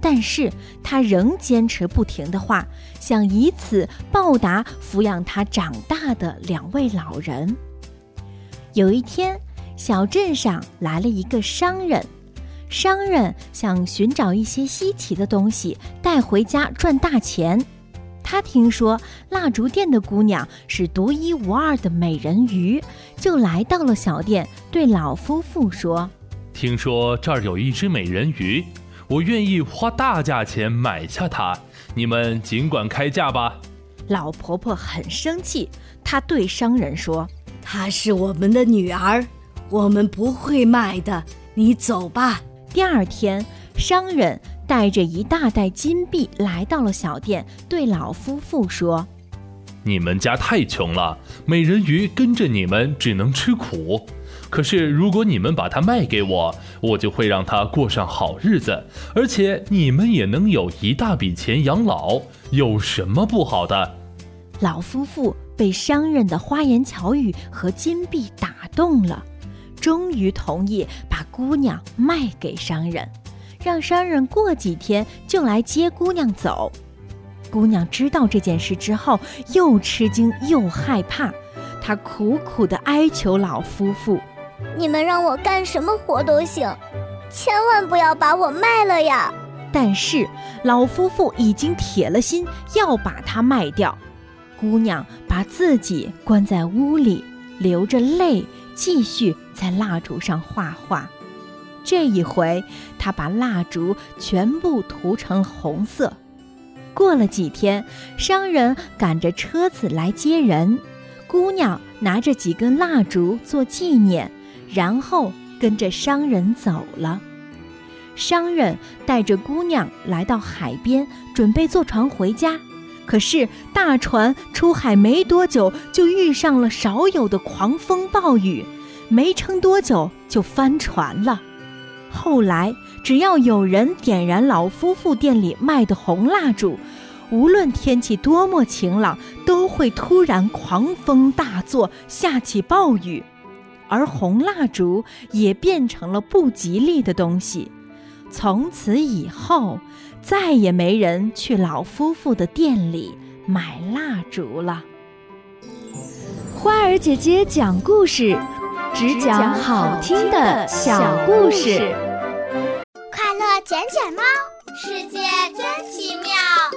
但是他仍坚持不停的画，想以此报答抚养他长大的2位老人。有一天，小镇上来了一个商人，商人想寻找一些稀奇的东西带回家赚大钱。他听说蜡烛店的姑娘是独一无二的美人鱼，就来到了小店，对老夫妇说： 听说这儿有一只美人鱼，我愿意花大价钱买下它，你们尽管开价吧。 老婆婆很生气，她对商人说： 她是我们的女儿，我们不会卖的，你走吧。 第二天，商人带着一大袋金币来到了小店，对老夫妇说： 你们家太穷了，美人鱼跟着你们只能吃苦，可是如果你们把它卖给我，我就会让它过上好日子，而且你们也能有一大笔钱养老，有什么不好的？ 老夫妇被商人的花言巧语和金币打动了，终于同意把姑娘卖给商人，让商人过几天就来接姑娘走。姑娘知道这件事之后，又吃惊又害怕，她苦苦地哀求老夫妇： 你们让我干什么活都行，千万不要把我卖了呀！ 但是老夫妇已经铁了心要把她卖掉。姑娘把自己关在屋里，流着泪继续在蜡烛上画画。这一回，她把蜡烛全部涂成了红色。过了几天，商人赶着车子来接人，姑娘拿着几根蜡烛做纪念，然后跟着商人走了。商人带着姑娘来到海边，准备坐船回家。可是大船出海没多久，就遇上了少有的狂风暴雨，没撑多久就翻船了。后来只要有人点燃老夫妇店里卖的红蜡烛，无论天气多么晴朗，都会突然狂风大作，下起暴雨，而红蜡烛也变成了不吉利的东西。从此以后，再也没人去老夫妇的店里买蜡烛了。 花儿姐姐讲故事，只讲好听的小故事。 快乐捡捡猫，世界真奇妙。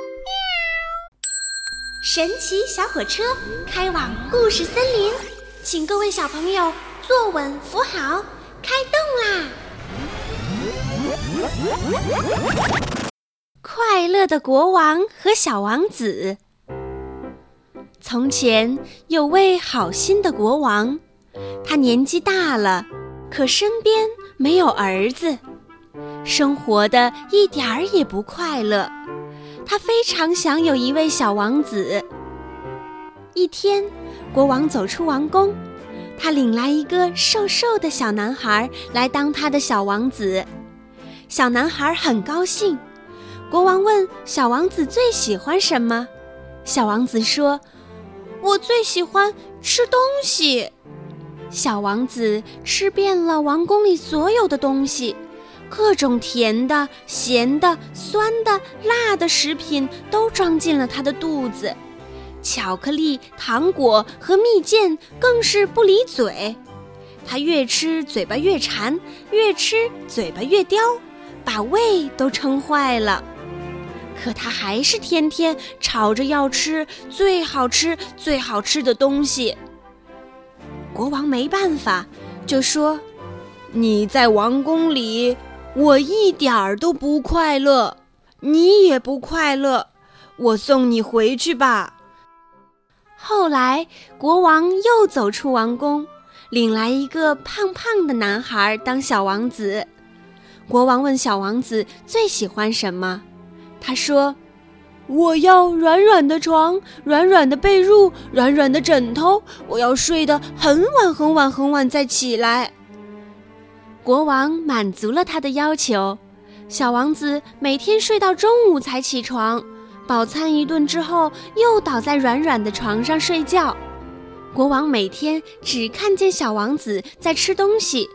神奇小火车开往故事森林，请各位小朋友坐稳扶好，开动啦！快乐的国王和小王子。从前有位好心的国王，他年纪大了，可身边没有儿子，生活的一点儿也不快乐。他非常想有一位小王子。一天，国王走出王宫，他领来一个瘦瘦的小男孩来当他的小王子。小男孩很高兴。国王问小王子最喜欢什么？小王子说：我最喜欢吃东西。小王子吃遍了王宫里所有的东西，各种甜的、咸的、酸的、辣的食品都装进了他的肚子，巧克力、糖果和蜜饯更是不离嘴。他越吃嘴巴越馋，越吃嘴巴越刁，把胃都撑坏了。可他还是天天吵着要吃最好吃、最好吃的东西。国王没办法，就说：你在王宫里，我一点儿都不快乐，你也不快乐，我送你回去吧。后来国王又走出王宫，领来一个胖胖的男孩当小王子。国王问小王子最喜欢什么，他说：我要软软的床，软软的被褥，软软的枕头，我要睡得很晚很晚很晚再起来。国王满足了他的要求，小王子每天睡到中午才起床，饱餐一顿之后又倒在软软的床上睡觉。国王每天只看见小王子在吃东西，